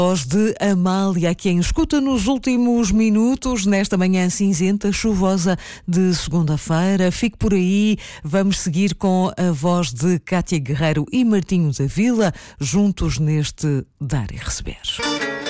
Voz de Amália, quem escuta nos últimos minutos, nesta manhã cinzenta, chuvosa de segunda-feira. Fique por aí, vamos seguir com a voz de Cátia Guerreiro e Martinho da Vila, juntos neste Dar e Receber.